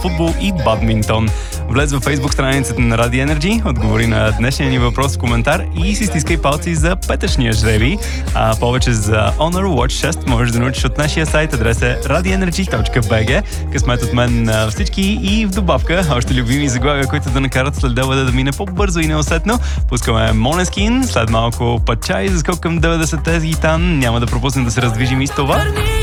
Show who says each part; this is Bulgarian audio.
Speaker 1: футбол и бадминтон. Влез във Facebook страницата на Radio Energy, отговори на днешния ни въпрос в коментар и си стискай палци за петъчния жребий. А повече за Honor Watch 6 можеш да научиш от нашия сайт, адрес е radioenergy.bg. Късмет от мен на всички и в добавка още любими заглавия, които да накарат след DVD да мине по-бързо и неусетно. Пускаме Måneskin, след малко Пачай, заскок към 90-те с гитан. Няма да пропуснем да се раздвижим и с това.